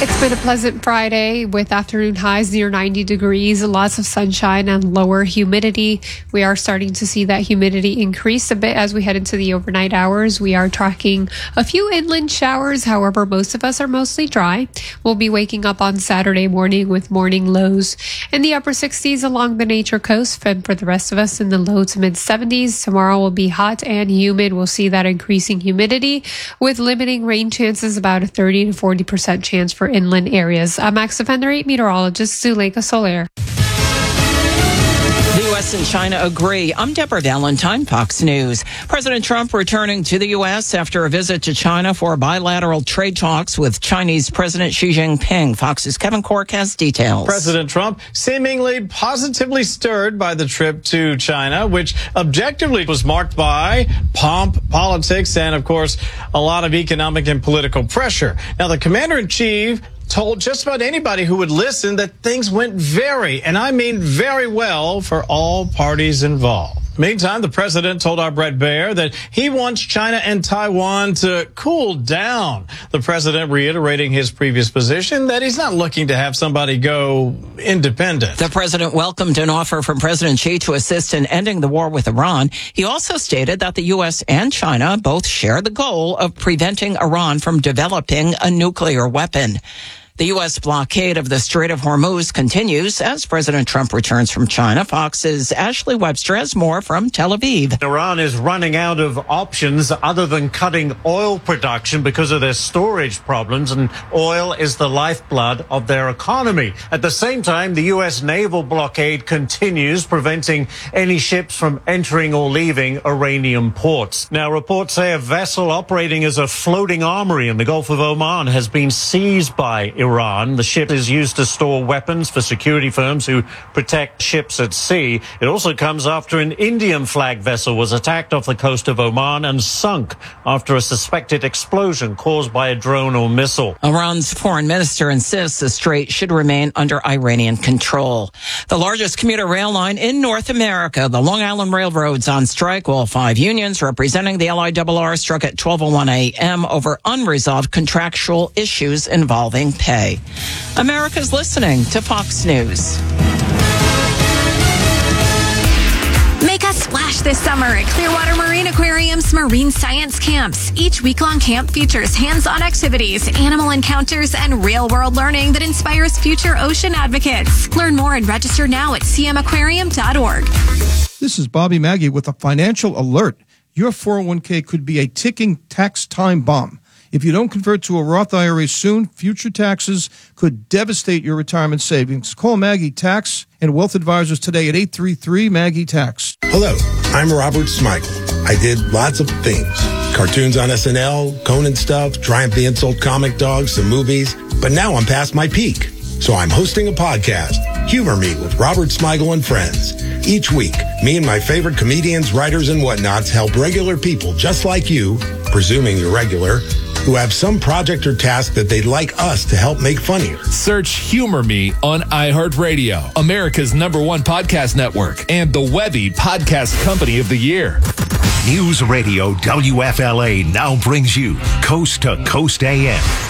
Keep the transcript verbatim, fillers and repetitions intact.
It's been a pleasant Friday with afternoon highs near ninety degrees, lots of sunshine and lower humidity. We are starting to see that humidity increase a bit as we head into the overnight hours. We are tracking a few inland showers. However, most of us are mostly dry. We'll be waking up on Saturday morning with morning lows in the upper sixties along the Nature Coast, and for the rest of us in the low to mid seventies. Tomorrow will be hot and humid. We'll see that increasing humidity with limiting rain chances, about a thirty to forty percent chance for inland areas. I'm Max Defender eight meteorologist Zuleika Soler. The U S and China agree. I'm Deborah Valentine, Fox News. President Trump returning to the U S after a visit to China for bilateral trade talks with Chinese President Xi Jinping. Fox's Kevin Cork has details. President Trump seemingly positively stirred by the trip to China, which objectively was marked by pomp, politics, and, of course, a lot of economic and political pressure. Now, the commander-in-chief told just about anybody who would listen that things went very, and I mean very well, for all parties involved. Meantime, the president told our Brett Baer that he wants China and Taiwan to cool down. The president reiterating his previous position that he's not looking to have somebody go independent. The president welcomed an offer from President Xi to assist in ending the war with Iran. He also stated that the U S and China both share the goal of preventing Iran from developing a nuclear weapon. The U S blockade of the Strait of Hormuz continues as President Trump returns from China. Fox's Ashley Webster has more from Tel Aviv. Iran is running out of options other than cutting oil production because of their storage problems, and oil is the lifeblood of their economy. At the same time, the U S naval blockade continues, preventing any ships from entering or leaving Iranian ports. Now, reports say a vessel operating as a floating armory in the Gulf of Oman has been seized by Iran. Iran. The ship is used to store weapons for security firms who protect ships at sea. It also comes after an Indian flag vessel was attacked off the coast of Oman and sunk after a suspected explosion caused by a drone or missile. Iran's foreign minister insists the strait should remain under Iranian control. The largest commuter rail line in North America, the Long Island Railroad's on strike. All five unions representing the L I R R struck at twelve oh one a.m. over unresolved contractual issues involving pay. America's listening to Fox News. Make a splash this summer at Clearwater Marine Aquarium's Marine Science Camps. Each week-long camp features hands-on activities, animal encounters, and real-world learning that inspires future ocean advocates. Learn more and register now at c m aquarium dot org. This is Bobby Maggie with a financial alert. Your four oh one k could be a ticking tax time bomb. If you don't convert to a Roth I R A soon, future taxes could devastate your retirement savings. Call Maggie Tax and Wealth Advisors today at eight three three Maggie Tax. Hello, I'm Robert Smigel. I did lots of things. Cartoons on S N L, Conan stuff, Triumph the Insult comic dogs, some movies. But now I'm past my peak. So I'm hosting a podcast, Humor Me with Robert Smigel and Friends. Each week, me and my favorite comedians, writers, and whatnots help regular people just like you, presuming you're regular, who have some project or task that they'd like us to help make funnier. Search Humor Me on iHeartRadio, America's number one podcast network, and the Webby Podcast Company of the Year. News Radio W F L A now brings you Coast to Coast A M.